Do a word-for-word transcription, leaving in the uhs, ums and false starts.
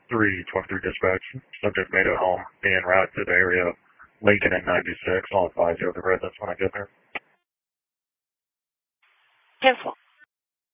three twenty-three dispatch. Subject made it home. Being routed to the area of Lincoln and ninety-six. I'll advise you of the residence when I get there. Cancel.